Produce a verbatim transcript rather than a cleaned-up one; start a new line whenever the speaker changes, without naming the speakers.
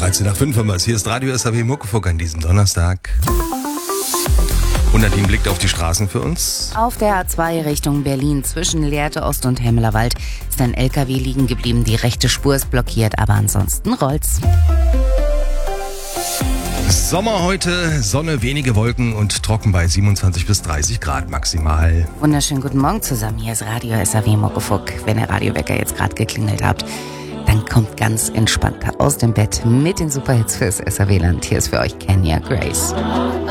dreizehn nach fünf haben wir es. Hier ist Radio S R W Muckefuck an diesem Donnerstag. Und Nadine blickt auf die Straßen für uns.
Auf der A zwei Richtung Berlin zwischen Lehrte Ost und Hemmelerwald ist ein L K W liegen geblieben. Die rechte Spur ist blockiert, aber ansonsten rollt's.
Sommer heute, Sonne, wenige Wolken und trocken bei siebenundzwanzig bis dreißig Grad maximal.
Wunderschönen guten Morgen zusammen. Hier ist Radio S R W Muckefuck. Wenn der Radiowecker jetzt gerade geklingelt habt, dann kommt ganz entspannt aus dem Bett mit den Superhits fürs S R W-Land. Hier ist für euch Kenya Grace.